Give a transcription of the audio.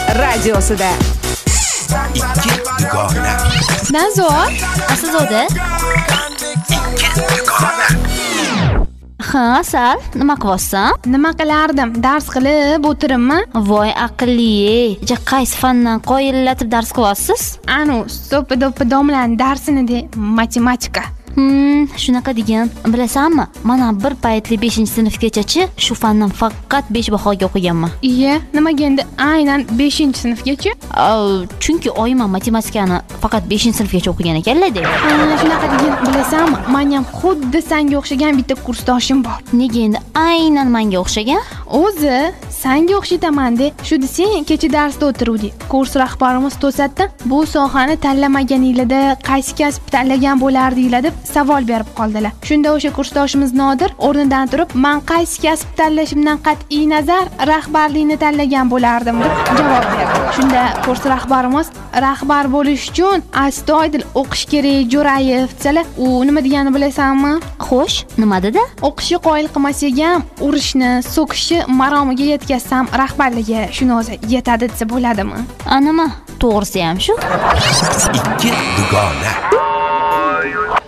radiosida. Ikki dugona. Nazor, Aslzoda. Ha, Asal, nima qilyapsan? nima qilardim? Dars qilib o'tiribmi? Voy aqlli, qaysi fandan qoyillatib dars qilyapsiz? Anu, so'pi-do'pi domlaning darsini de, matematika. Shunaqa degan. Bilasanmi? Mana bir paytli 5-sinfgacha shu fandan faqat 5 bahoga o'qiganman. Iye, nimaga endi aynan 5-sinfgacha? Chunki oyim matematikani faqat 5-sinfgacha o'qigan ekanlar-da. Shunaqa degan, bilasanmi? Men ham xuddi senga o'xshagan bitta kursdoshim bor. Nega endi aynan menga o'xshagan? O'zi senga o'xshataman-da. Shu desang, kecha darsda o'tiruvdik. Kurs rahbarimiz to'satdan bu sohani tanlamaganinglarda qaysi kasb tanlagan bo'lardinglar deb savol berib qoldilar. Shunda o'sha kursdoshimiz Nodir o'rnidan turib, "Men qaysi kasb tanlashimdan qat'iy nazar rahbarlikni tanlagan bo'lardim" deb javob berdi. Shunda kurs rahbarimiz rahbar bo'lish uchun astoydil o'qish kerak, Jo'rayev desalar, u nima deganini bilasanmi? Xo'sh, nima dedi? O'qishni qoyil qilmasak ham, urishni, so'kishni maromiga yetkazsam rahbarligi shuni o'zi yetadi desa bo'ladimi? Nima? To'g'risi ham shu. Ikki dugona.